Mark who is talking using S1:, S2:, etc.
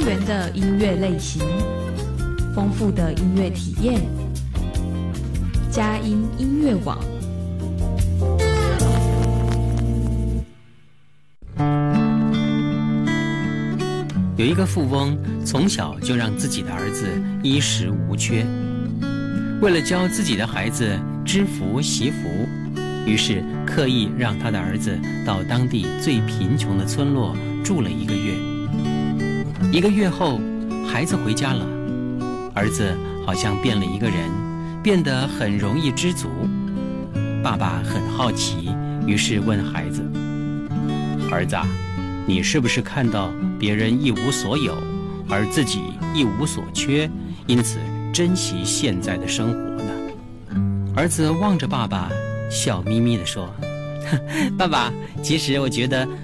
S1: 元的音乐类型，丰富的音乐体验，佳音音乐网。
S2: 有一个富翁，从小就让自己的儿子衣食无缺。为了教自己的孩子知福惜福，于是刻意让他的儿子到当地最贫穷的村落住了1个月。1个月后，孩子回家了，儿子好像变了一个人，变得很容易知足。爸爸很好奇，于是问孩子：“儿子啊，你是不是看到别人一无所有，而自己一无所缺，因此珍惜现在的生活呢？”儿子望着爸爸，笑眯眯地说：“爸爸，其实我觉得